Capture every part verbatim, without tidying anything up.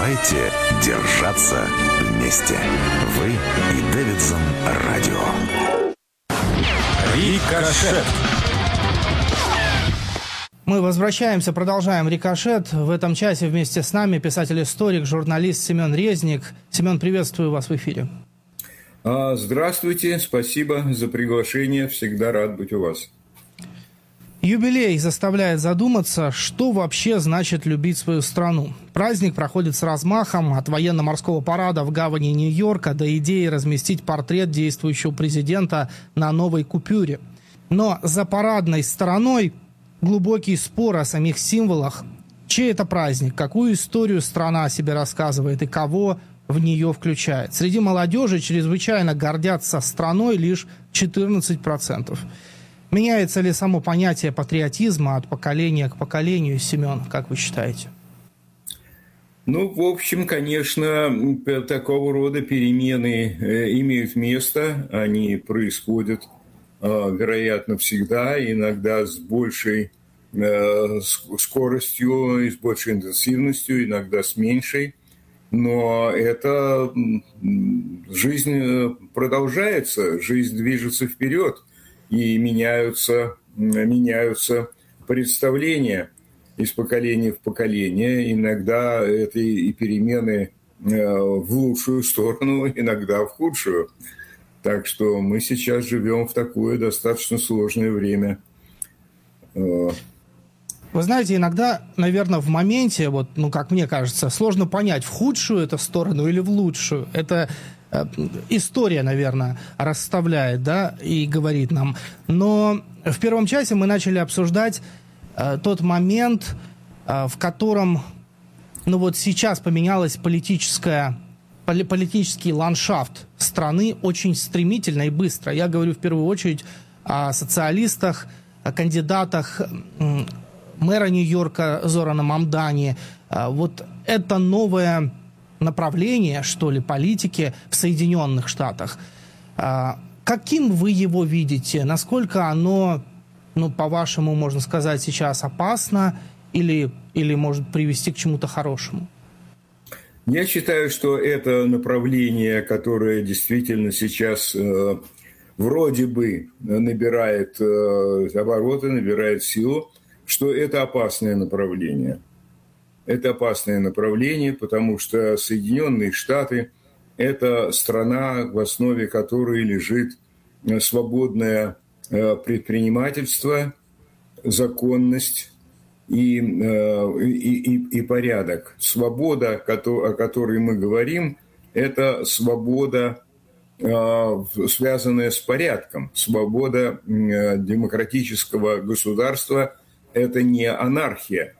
Давайте держаться вместе. Вы и Дэвидсон Радио. Рикошет. Мы возвращаемся, продолжаем «Рикошет». В этом часе вместе с нами писатель-историк, журналист Семен Резник. Семен, приветствую вас в эфире. Здравствуйте, спасибо за приглашение. Всегда рад быть у вас. Юбилей заставляет задуматься, что вообще значит любить свою страну. Праздник проходит с размахом от военно-морского парада в гавани Нью-Йорка до идеи разместить портрет действующего президента на новой купюре. Но за парадной стороной глубокий спор о самих символах. Чей это праздник, какую историю страна о себе рассказывает и кого в нее включает. Среди молодежи чрезвычайно гордятся страной лишь четырнадцать процентов. Меняется ли само понятие патриотизма от поколения к поколению, Семен, как вы считаете? Ну, в общем, конечно, такого рода перемены имеют место, они происходят, вероятно, всегда, иногда с большей скоростью и с большей интенсивностью, иногда с меньшей. Но это жизнь продолжается, жизнь движется вперед. И меняются, меняются представления из поколения в поколение. Иногда это и перемены в лучшую сторону, иногда в худшую. Так что мы сейчас живем в такое достаточно сложное время. Вы знаете, иногда, наверное, в моменте, вот, ну, как мне кажется, сложно понять, в худшую это сторону или в лучшую. Это история, наверное, расставляет, да, и говорит нам. Но в первом часе мы начали обсуждать э, тот момент, э, в котором, ну вот сейчас поменялась политическая, поли, политический ландшафт страны очень стремительно и быстро. Я говорю в первую очередь о социалистах, о кандидатах э, мэра Нью-Йорка Зорана Мамдани. Э, вот это новое направление, что ли, политики в Соединенных Штатах. А, каким вы его видите? Насколько оно, ну, по-вашему, можно сказать, сейчас опасно или, или может привести к чему-то хорошему? Я считаю, что это направление, которое действительно сейчас э, вроде бы набирает э, обороты, набирает силу, что это опасное направление. Это опасное направление, потому что Соединенные Штаты – это страна, в основе которой лежит свободное предпринимательство, законность и, и, и, и порядок. Свобода, о которой мы говорим, это свобода, связанная с порядком. Свобода демократического государства – это не анархия.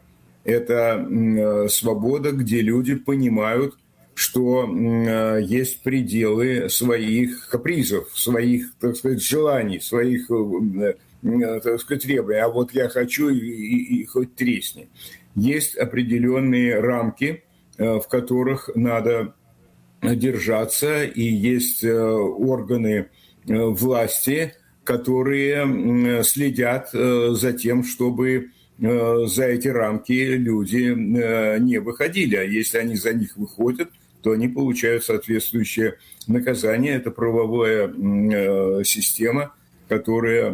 Это свобода, где люди понимают, что есть пределы своих капризов, своих, так сказать, желаний, своих, так сказать, требований. А вот я хочу и, и, и хоть тресни. Есть определенные рамки, в которых надо держаться, и есть органы власти, которые следят за тем, чтобы за эти рамки люди не выходили. А если они за них выходят, то они получают соответствующее наказание. Это правовая система, которая...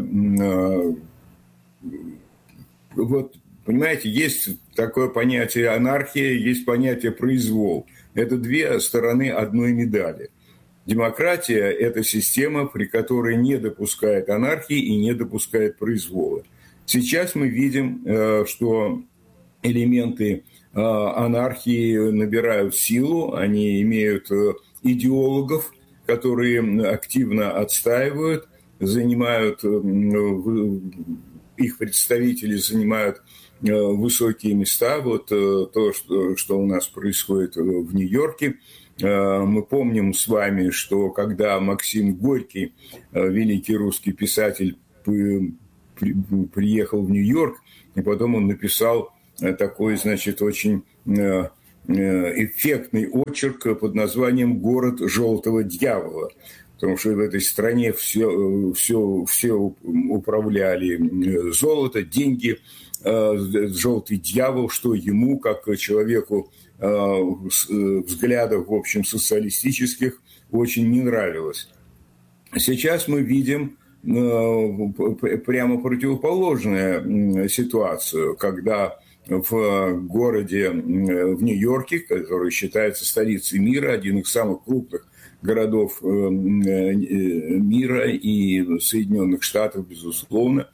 Вот, понимаете, есть такое понятие анархия, есть понятие произвол. Это две стороны одной медали. Демократия – это система, при которой не допускает анархии и не допускает произвола. Сейчас мы видим, что элементы анархии набирают силу, они имеют идеологов, которые активно отстаивают, занимают, их представители занимают высокие места. Вот то, что у нас происходит в Нью-Йорке. Мы помним с вами, что когда Максим Горький, великий русский писатель, приехал в Нью-Йорк, и потом он написал такой, значит, очень эффектный очерк под названием «Город желтого дьявола». Потому что в этой стране все, все, все управляли золото, деньги, желтый дьявол, что ему, как человеку взглядов, в общем, социалистических очень не нравилось. Сейчас мы видим прямо противоположную ситуацию, когда в городе, в Нью-Йорке, который считается столицей мира, один из самых крупных городов мира и Соединенных Штатов, безусловно,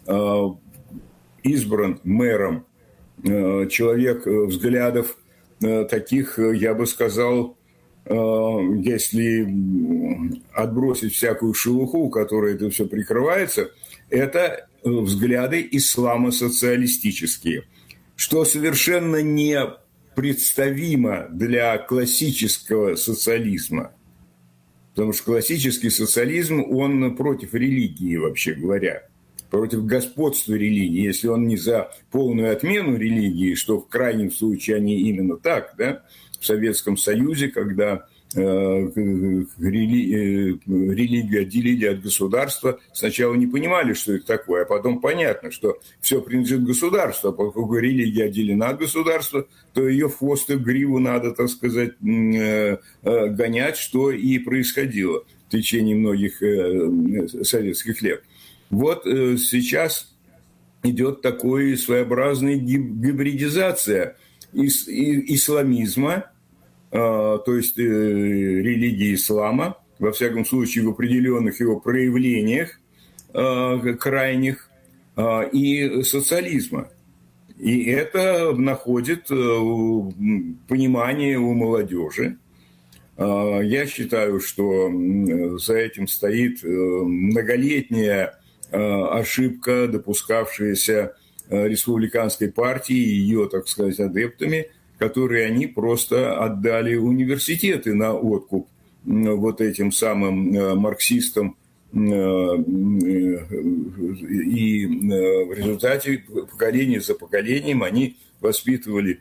избран мэром человек взглядов таких, я бы сказал, если отбросить всякую шелуху, которой это все прикрывается, это взгляды исламо-социалистические, что совершенно непредставимо для классического социализма. Потому что классический социализм, он против религии, вообще говоря, против господства религии. Если он не за полную отмену религии, что в крайнем случае они именно так, да, в Советском Союзе, когда э, рели, э, религию отделили от государства, сначала не понимали, что это такое, а потом понятно, что все принадлежит государству, а поскольку религия отделена от государства, то ее в хвост и в гриву надо, так сказать, э, э, гонять, что и происходило в течение многих э, советских лет. Вот э, сейчас идет такой своеобразная гибридизация ис- и- исламизма, э, то есть э, религии ислама, во всяком случае в определенных его проявлениях э, крайних, э, и социализма. И это находит э, понимание у молодежи. Э, я считаю, что за этим стоит э, многолетняя ошибка, допускавшаяся республиканской партией и ее, так сказать, адептами, которые они просто отдали университеты на откуп вот этим самым марксистам, и в результате поколение за поколением они воспитывали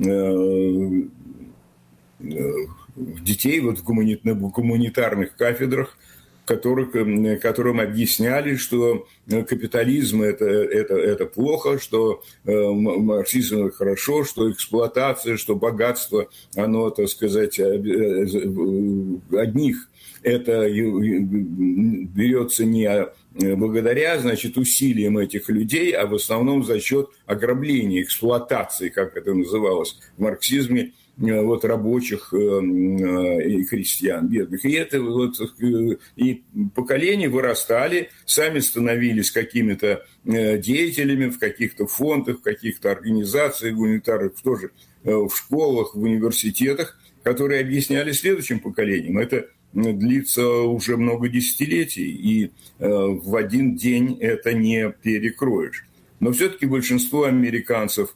детей вот в гуманитарных кафедрах, Которых, которым объясняли, что капитализм это, это, это плохо, что марксизм это хорошо, что эксплуатация, что богатство, оно, так сказать, одних это берется не благодаря, значит, усилиям этих людей, а в основном за счет ограбления, эксплуатации, как это называлось в марксизме, вот рабочих и крестьян бедных. И это вот и поколения вырастали, сами становились какими-то деятелями в каких-то фондах, в каких-то организациях гуманитарных, тоже в школах, в университетах, которые объясняли следующим поколениям. Это длится уже много десятилетий, и в один день это не перекроешь. Но все-таки большинство американцев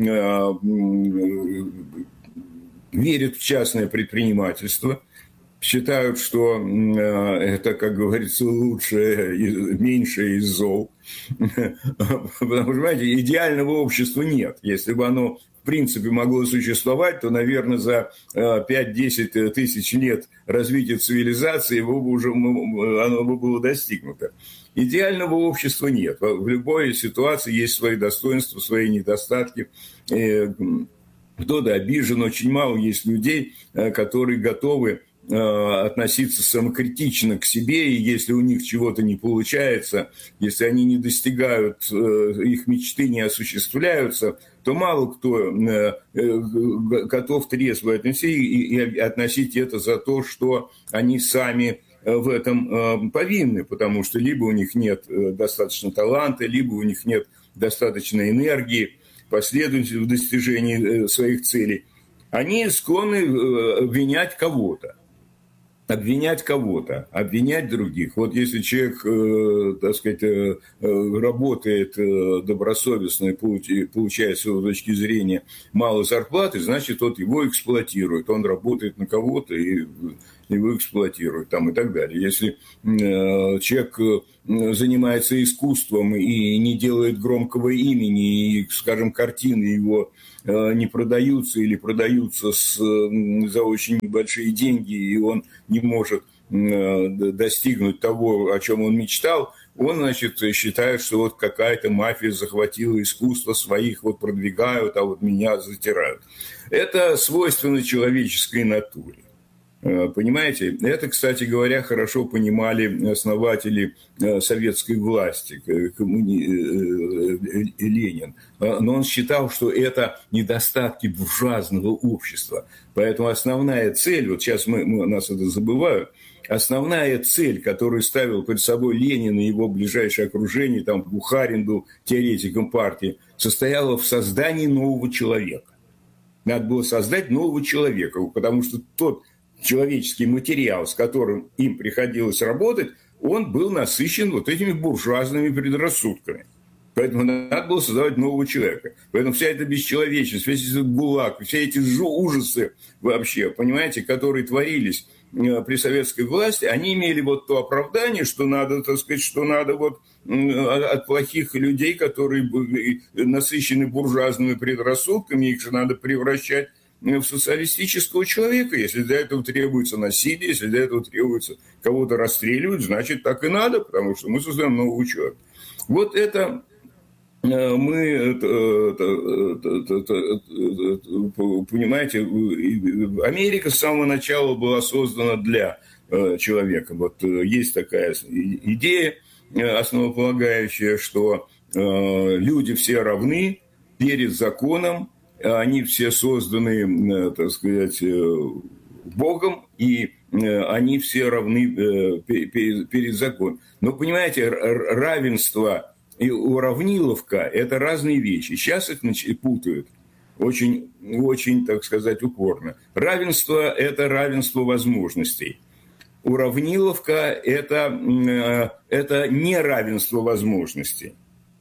верят в частное предпринимательство, считают, что это, как говорится, лучшее, меньшее из зол. Потому что, понимаете, идеального общества нет. Если бы оно, в принципе, могло существовать, то, наверное, за пять-десять тысяч лет развития цивилизации его бы уже, оно бы было достигнуто. Идеального общества нет. В любой ситуации есть свои достоинства, свои недостатки. Кто-то обижен, очень мало есть людей, которые готовы относиться самокритично к себе, и если у них чего-то не получается, если они не достигают, их мечты не осуществляются, то мало кто готов трезво относиться и относить это за то, что они сами в этом повинны, потому что либо у них нет достаточно таланта, либо у них нет достаточно энергии, последовательности в достижении своих целей, они склонны обвинять кого-то. Обвинять кого-то, обвинять других. Вот если человек, так сказать, работает добросовестно и получает, с его точки зрения, мало зарплаты, значит, вот его эксплуатируют. Он работает на кого-то и его эксплуатируют там, и так далее. Если человек занимается искусством и не делает громкого имени, и, скажем, картины его не продаются или продаются с, за очень небольшие деньги, и он не может достигнуть того, о чем он мечтал, он, значит, считает, что вот какая-то мафия захватила искусство, своих вот продвигают, а вот меня затирают. Это свойственно человеческой натуре. Понимаете? Это, кстати говоря, хорошо понимали основатели советской власти, Ленин. Но он считал, что это недостатки буржуазного общества. Поэтому основная цель, вот сейчас мы, мы, нас это забывают, основная цель, которую ставил перед собой Ленин и его ближайшее окружение, там Бухарин был теоретиком партии, состояла в создании нового человека. Надо было создать нового человека, потому что тот человеческий материал, с которым им приходилось работать, он был насыщен вот этими буржуазными предрассудками. Поэтому надо было создавать нового человека. Поэтому вся эта бесчеловечность, весь этот ГУЛАГ, все эти ужасы вообще, понимаете, которые творились при советской власти, они имели вот то оправдание, что надо, так сказать, что надо вот от плохих людей, которые насыщены буржуазными предрассудками, их же надо превращать в социалистического человека. Если для этого требуется насилие, если для этого требуется кого-то расстреливать, значит, так и надо, потому что мы создаем нового человека. Вот это мы, это, это, это, это, понимаете, Америка с самого начала была создана для человека. Вот есть такая идея основополагающая, что люди все равны перед законом, они все созданы, так сказать, Богом, и они все равны перед законом. Но, понимаете, равенство и уравниловка – это разные вещи. Сейчас их путают очень, очень, так сказать, упорно. Равенство – это равенство возможностей. Уравниловка – это, это неравенство возможностей.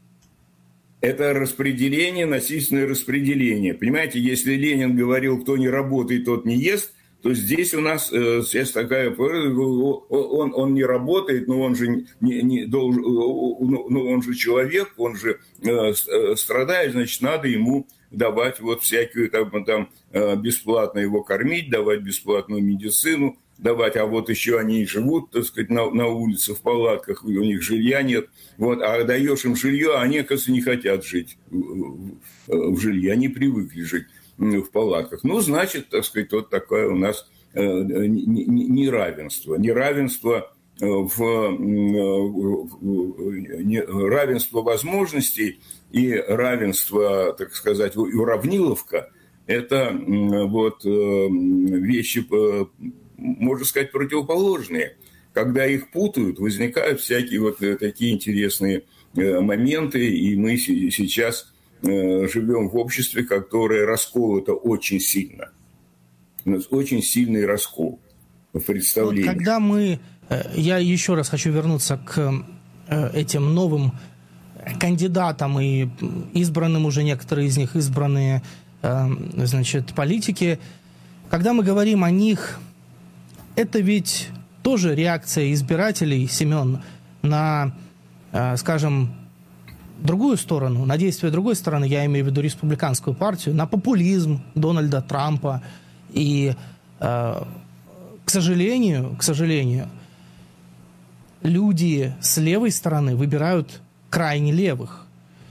Это распределение, насильственное распределение. Понимаете, если Ленин говорил, кто не работает, тот не ест, то здесь у нас э, сейчас такая... Он, он не работает, но он же, не, не должен, но он же человек, он же э, страдает, значит, надо ему давать вот всякую, там, там бесплатно его кормить, давать бесплатную медицину, давать, а вот еще они живут, так сказать, на, на улице, в палатках, у них жилья нет, вот, а даешь им жилье, а они, оказывается, не хотят жить в, в жилье, они привыкли жить в палатках. Ну, значит, так сказать, вот такое у нас неравенство. Неравенство в равенство возможностей и равенство, так сказать, уравниловка – это вот вещи, можно сказать, противоположные. Когда их путают, возникают всякие вот такие интересные моменты, и мы сейчас живем в обществе, которое расколото очень сильно. У нас очень сильный раскол в представлении. Вот когда мы... Я еще раз хочу вернуться к этим новым кандидатам и избранным уже, некоторые из них избранные, значит, политики. Когда мы говорим о них, это ведь тоже реакция избирателей, Семен, на, скажем, другую сторону, на действия другой стороны, я имею в виду республиканскую партию, на популизм Дональда Трампа. И, к сожалению, к сожалению, люди с левой стороны выбирают крайне левых.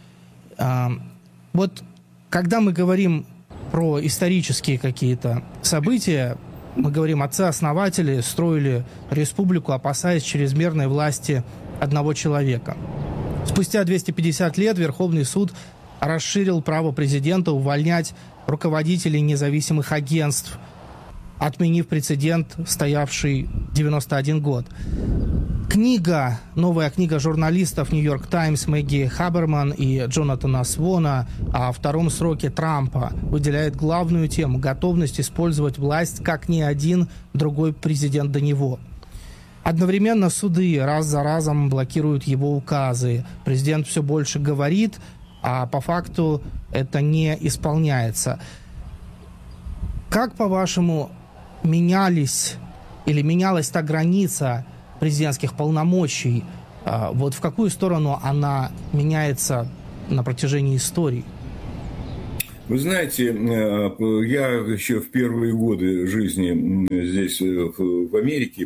Вот когда мы говорим про исторические какие-то события, мы говорим, отцы-основатели строили республику, опасаясь чрезмерной власти одного человека. Спустя двести пятьдесят лет Верховный суд расширил право президента увольнять руководителей независимых агентств, отменив прецедент, стоявший девяносто один год. Книга, новая книга журналистов «Нью-Йорк Таймс» Мэгги Хаберман и Джонатана Свона о втором сроке Трампа выделяет главную тему – готовность использовать власть, как ни один другой президент до него. Одновременно суды раз за разом блокируют его указы. Президент все больше говорит, а по факту это не исполняется. Как, по-вашему, менялись или менялась та граница президентских полномочий? Вот в какую сторону она меняется на протяжении истории? Вы знаете, я еще в первые годы жизни здесь, в Америке,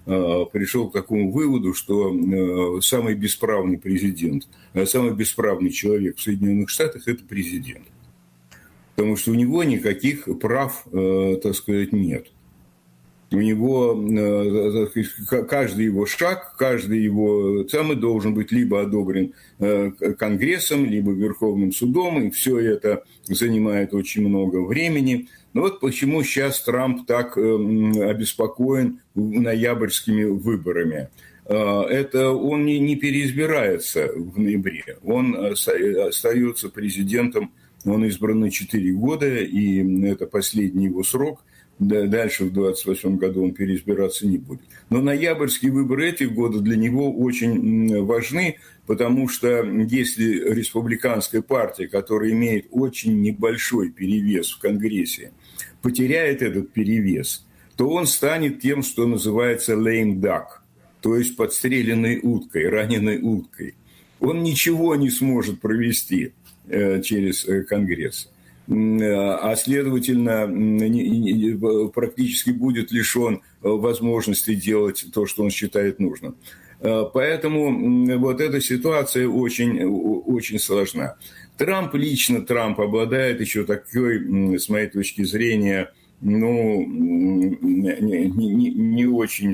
пришел к такому выводу, что самый бесправный президент, самый бесправный человек в Соединенных Штатах – это президент. Потому что у него никаких прав, так сказать, нет. У него каждый его шаг, каждый его самый должен быть либо одобрен Конгрессом, либо Верховным судом, и все это занимает очень много времени. Но вот почему сейчас Трамп так обеспокоен ноябрьскими выборами. Это он не, не переизбирается в ноябре, он остается президентом, он избран на четыре года, и это последний его срок. Дальше в двадцать восьмом году он переизбираться не будет. Но ноябрьские выборы этих года для него очень важны, потому что если республиканская партия, которая имеет очень небольшой перевес в Конгрессе, потеряет этот перевес, то он станет тем, что называется lame duck, то есть подстреленной уткой, раненой уткой. Он ничего не сможет провести через Конгресс. А следовательно, практически будет лишен возможности делать то, что он считает нужным. Поэтому вот эта ситуация очень, очень сложна. Трамп, лично Трамп обладает еще такой, с моей точки зрения, ну, не, не, не очень...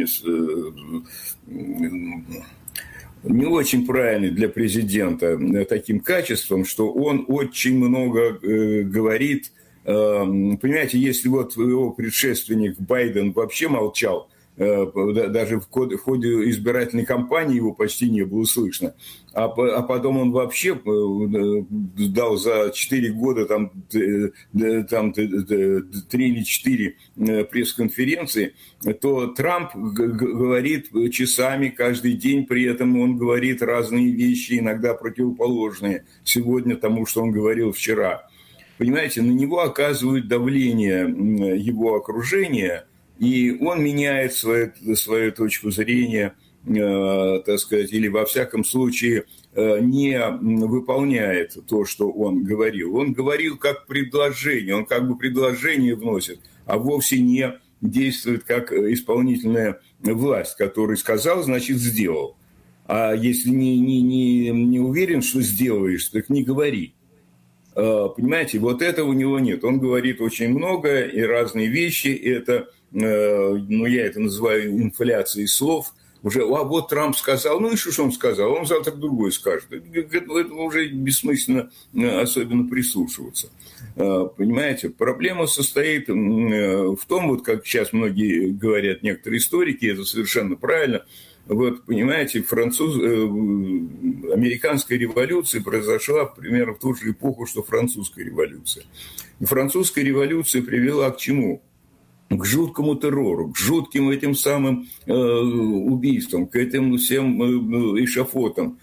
не очень правильный для президента таким качеством, что он очень много э, говорит. Э, понимаете, если вот его предшественник Байден вообще молчал, э, даже в ходе, в ходе избирательной кампании его почти не было слышно, а, а потом он вообще э, дал за четыре года там, э, там три или четыре пресс-конференции, то Трамп говорит часами каждый день, при этом он говорит разные вещи, иногда противоположные сегодня тому, что он говорил вчера. Понимаете, на него оказывают давление его окружения, и он меняет свою, свою точку зрения, э, так сказать, или во всяком случае э, не выполняет то, что он говорил. Он говорил как предложение, он как бы предложение вносит, а вовсе не действует как исполнительная власть, который сказал, значит, сделал. А если не, не, не, не уверен, что сделаешь, так не говори. Понимаете, вот этого у него нет. Он говорит очень много и разные вещи. Это, ну, я это называю инфляцией слов. Уже, а вот Трамп сказал, ну и что ж он сказал? Он завтра другой скажет. Это уже бессмысленно особенно прислушиваться. Понимаете, проблема состоит в том, вот как сейчас многие говорят, некоторые историки, это совершенно правильно. Вот, понимаете, француз... американская революция произошла примерно в ту же эпоху, что французская революция. И французская революция привела к чему? К жуткому террору, к жутким этим самым э, убийствам, к этим всем э, эшафотам,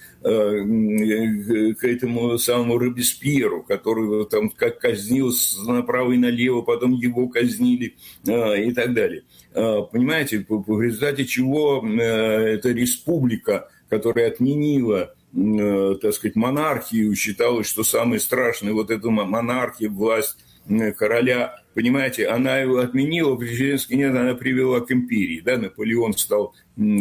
э, к этому самому Робеспьеру, который там как казнил направо и налево, потом его казнили э, и так далее. Э, понимаете, по, по, в результате чего э, эта республика, которая отменила, э, так сказать, монархию, считалось, что самое страшное, вот эта монархия, власть э, короля, понимаете, она его отменила, президентский нет, она привела к империи. Да? Наполеон стал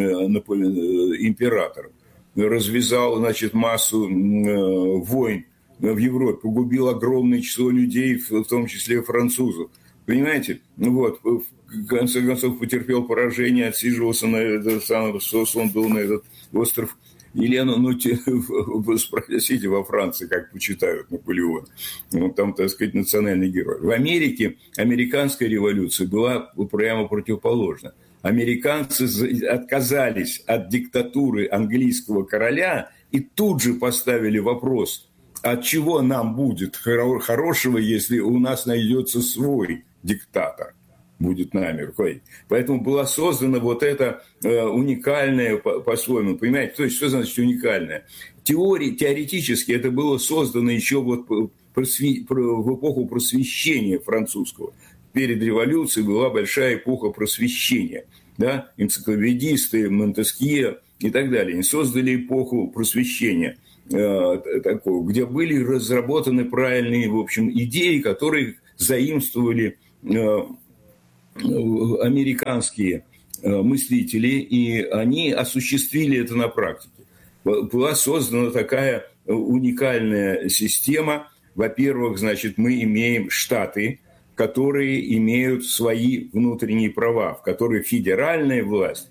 императором, развязал, значит, массу войн в Европе, погубил огромное число людей, в том числе французов. Понимаете, вот, в конце концов потерпел поражение, отсиживался на этот самый, он был на этот остров. Елену, ну, вы спросите во Франции, как почитают Наполеона. Он там, так сказать, национальный герой. В Америке американская революция была прямо противоположна. Американцы отказались от диктатуры английского короля и тут же поставили вопрос, от чего нам будет хорошего, если у нас найдется свой диктатор. Будет нами руководить. Поэтому была создана вот эта э, уникальная по- по-своему, понимаете, то есть что значит уникальная? Теории, теоретически это было создано еще вот просве- в эпоху просвещения французского. Перед революцией была большая эпоха просвещения, да? Энциклопедисты, Монтескье и так далее. Они создали эпоху просвещения, э, такого, где были разработаны правильные, в общем, идеи, которые заимствовали э, американские мыслители, и они осуществили это на практике. Была создана такая уникальная система. Во-первых, значит, мы имеем штаты, которые имеют свои внутренние права, в которые федеральная власть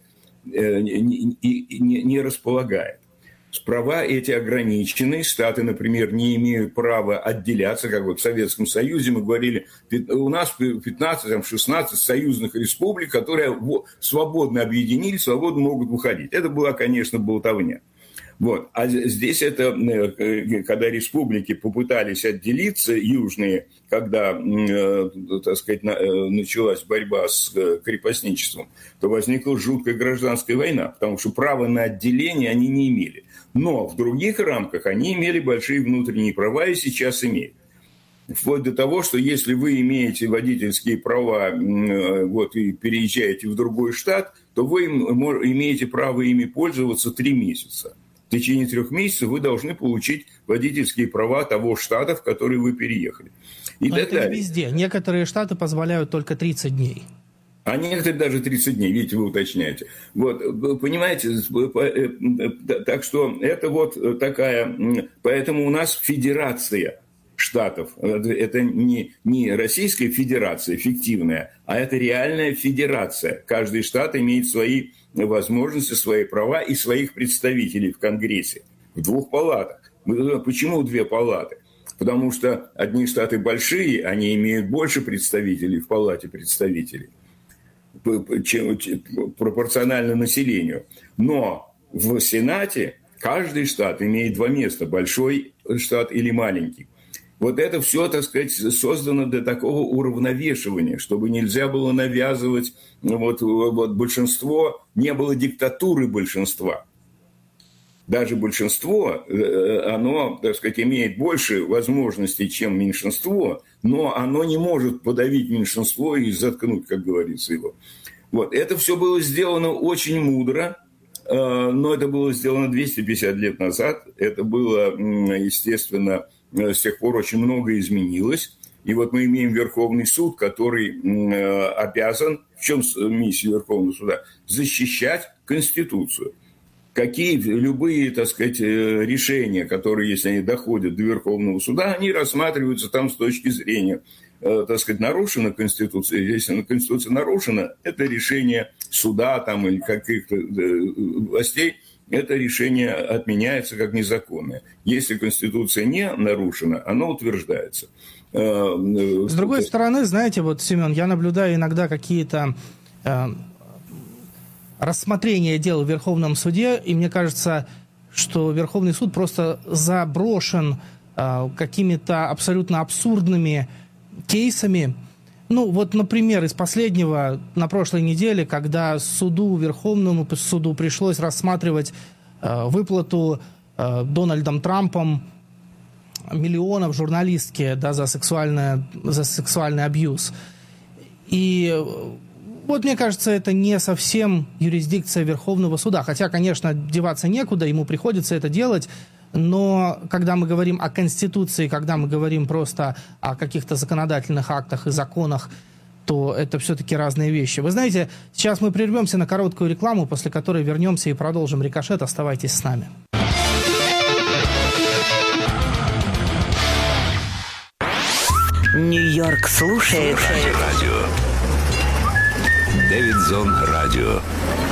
не располагает. Права эти ограничены. Штаты, например, не имеют права отделяться, как вот в Советском Союзе мы говорили, у нас пятнадцать, шестнадцать союзных республик, которые свободно объединились, свободно могут выходить. Это была, конечно, болтовня. Вот. А здесь это, когда республики попытались отделиться, южные, когда, так сказать, началась борьба с крепостничеством, то возникла жуткая гражданская война, потому что права на отделение они не имели. Но в других рамках они имели большие внутренние права и сейчас имеют. Вплоть до того, что если вы имеете водительские права вот, и переезжаете в другой штат, то вы имеете право ими пользоваться три месяца. В течение трех месяцев вы должны получить водительские права того штата, в который вы переехали. И Но это не везде. Некоторые штаты позволяют только тридцать дней. А некоторые даже тридцать дней, видите, вы уточняете. Вот, понимаете, так что это вот такая... Поэтому у нас федерация штатов. Это не, не Российская Федерация фиктивная, а это реальная федерация. Каждый штат имеет свои возможности, свои права и своих представителей в Конгрессе. В двух палатах. Почему две палаты? Потому что одни штаты большие, они имеют больше представителей в палате представителей, чем, пропорционально населению. Но в Сенате каждый штат имеет два места, большой штат или маленький. Вот это все, так сказать, создано для такого уравновешивания, чтобы нельзя было навязывать вот, вот большинство, не было диктатуры большинства. Даже большинство, оно, так сказать, имеет больше возможностей, чем меньшинство, но оно не может подавить меньшинство и заткнуть, как говорится, его. Вот. Это все было сделано очень мудро, но это было сделано двести пятьдесят лет назад. Это было, естественно, с тех пор очень многое изменилось. И вот мы имеем Верховный суд, который обязан, в чем миссия Верховного суда? Защищать Конституцию. Какие любые, так сказать, решения, которые, если они доходят до Верховного суда, они рассматриваются там с точки зрения, так сказать, нарушена Конституция. Если Конституция нарушена, это решение суда там, или каких-то властей, это решение отменяется как незаконное. Если Конституция не нарушена, оно утверждается. С другой стороны, знаете, вот, Семен, я наблюдаю иногда какие-то э, рассмотрения дел в Верховном суде, и мне кажется, что Верховный суд просто заброшен э, какими-то абсолютно абсурдными кейсами. Ну, вот, например, из последнего, на прошлой неделе, когда суду, Верховному суду пришлось рассматривать э, выплату э, Дональдом Трампом миллионов журналистке, да, за, сексуальное, за сексуальный абьюз. И вот, мне кажется, это не совсем юрисдикция Верховного суда. Хотя, конечно, деваться некуда, ему приходится это делать. Но когда мы говорим о Конституции, когда мы говорим просто о каких-то законодательных актах и законах, то это все-таки разные вещи. Вы знаете, сейчас мы прервемся на короткую рекламу, после которой вернемся и продолжим «Рикошет». Оставайтесь с нами. Нью-Йорк слушает. Радио. Дэвидсон Радио.